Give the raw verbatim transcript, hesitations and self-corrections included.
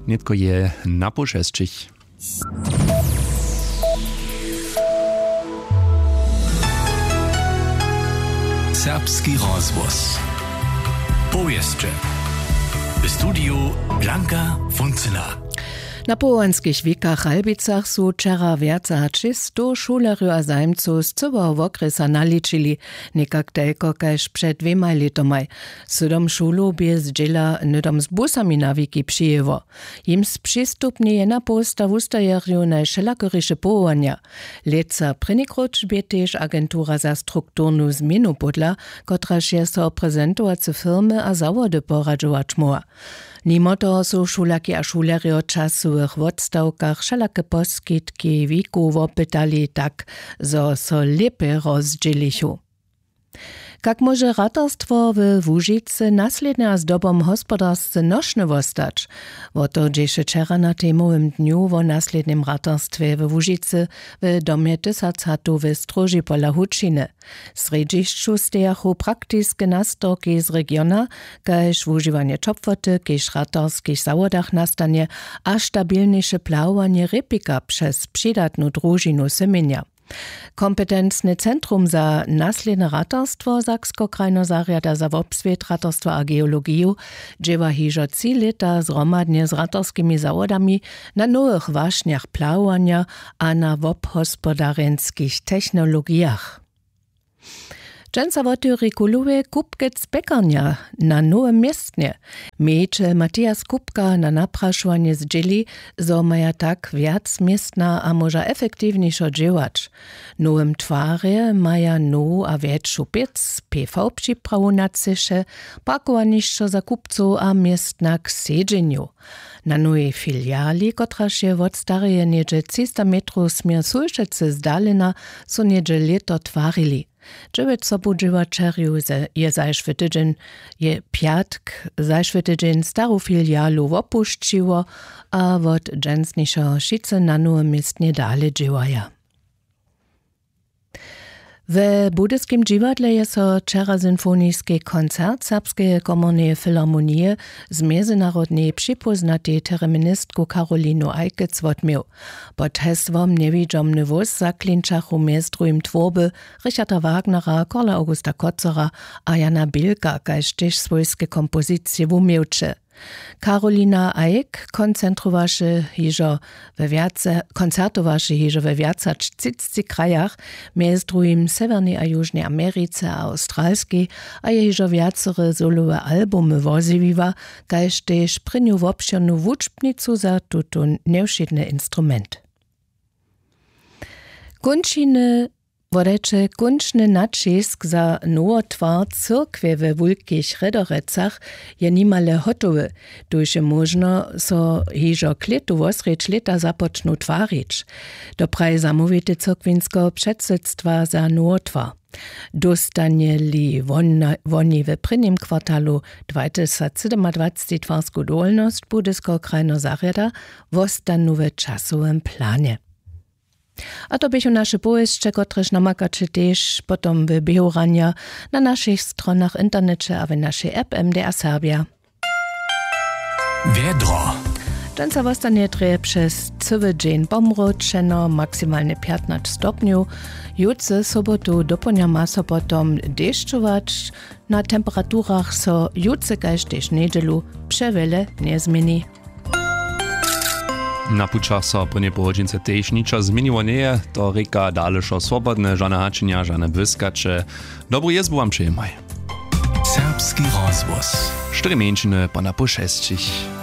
Netko je na pošesćih. Serbski rozvoz. Powieście. W studiu Blanka Funcyna. Na połonskich wikach Albicach su wczera wjaca trzystu šulerju a zajmcu z całego okresa naliczyli, nekak telko kaž przed dwema letomaj. Sydom šulu bez dziela nydom z busami na wiki przyjewo. Im z przystupnie je na posta w ustajerju najszelakorysze połania. Leca prynikroč bie tež agentura za strukturnu zmienu podla, kotraž je so prezentovace firmy a zawody poradžovač moa. Nimo toho su šulaki a šuleri o časových odstavkach všelaké poskytky wiku opytali tak, zo so lepe rozdzielichu. Jak może ratarstwo w Łužicy naslednie a zdobom hospodarsce nošne vostać? Woto dziesze wczera na temowym dniu wo naslednim ratarstwie w Łužicy w domie Tysacatu w Stróży pola Hučiny. Sredzišću stejachu praktiskie nastorki z regiona, kaž używanie czopwoty, kiež ratarskich zawodach nastanie, a stabilniejsze plawanie repika przez przydatną drużinu semienia. Kompetencne Centrum za nasledne ratarstwo Saksko-Krajno Zariada za obswiet ratarstwa a geologiju dziewa hižo trzy lata zromadnie z ratarskimi zawodami na nowych waśniach plawania a na obhospodarenskich technologiach. Dżęca woty rykuluje kupkec pekarnia na nowym miestnie. Miejcze Matias Kupka na napraszanie zdzieli, zo maja tak wiac miestna a może efektywniejszo działać. Nowym twarze maja no a większą piec, P V przyprawu na cysze, pakowaniszczo za kupcu a miestna k sedzeniu. Na nowej filiali, kotraż je od stareje niedzie trzysta metrów smier Sulszycy zdalena, so niedzie leto twarili. Dżewiec sobudżywaczerju je zajszwy tydzień, je piatk zajszwy tydzień starą filialu opuściło, a od dżęsniejszo šice na nowym miestnie dalej działaja. W Budyskim dziwadle je so wczera symfonijski koncert Serbskiej Komornej Filharmonie z międzynarodnej przypoznatej terministku Karolinu Ajkec odmiał. Pod hesłom Niewidomny wóz zaklinčachu miestrujem tworby Richarda Wagnera, Karla Augusta Kocera a Jana Bilka, kaž tež swojskie kompozycje umiewcze. Karolina Ajk koncentrowaše hižo we wiace, koncertowaše hižo we wiaca čtyřiceti krajach, między drugim Severnej a Južnej Americe a Australskiej, a je hižo wiacere solowe albumy woziwiwa, kaž tež prynju wopšćenu wučbnicu za tuto nevšedny instrument. Kunčiny Wodeče kunčny nacisk za nowotwar cyrkwie we wulkich Redorecach je nimale hotowy, dojże można so hižo kletu wosrecz leta zapocznu twarić. Do praj zamówite cyrkwinsko przedsedztwa za nowotwar. Dostanie li woni w prynnym kwartalu dwa tysiące siedemnадцать twarsku dolność Budysko-Krajno Zariada wostanu w czasowym planie. A to bychu nasze powieście, kotreż namakacie też potom w bihorania na naszych stronach internecie a w naszej app M D R Serbia. Wiedro. Dżęca wostanie treje przez cały dzień pomroczeno, maksymalnie piętnaście stopniów. Jutce sobotu doponia ma so potom deszczować. Na temperaturach so jutce kaž tež nedelu przewele nie zmieni. Na pučach so po nepohodžince tež ničo zmieniło nie je, to reka dalešo swobodne, žane hačenja, žane wyskacze. Dobru jezbu wam przyjemaj. Serbski rozvoz. Cztery mięčiny po na pošesćich.